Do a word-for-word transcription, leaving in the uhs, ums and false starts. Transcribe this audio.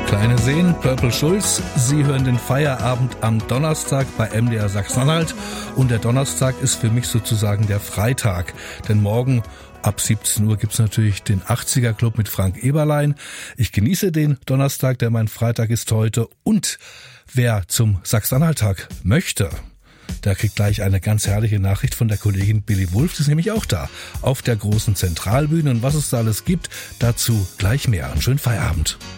Kleine Seen, Purple Schulz. Sie hören den Feierabend am Donnerstag bei M D R Sachsen-Anhalt. Und der Donnerstag ist für mich sozusagen der Freitag. Denn morgen ab siebzehn Uhr gibt's natürlich den achtziger Club mit Frank Eberlein. Ich genieße den Donnerstag, der mein Freitag ist heute. Und wer zum Sachsen-Anhalt-Tag möchte, der kriegt gleich eine ganz herrliche Nachricht von der Kollegin Billy Wulff. Die ist nämlich auch da auf der großen Zentralbühne. Und was es da alles gibt, dazu gleich mehr. Einen schönen Feierabend.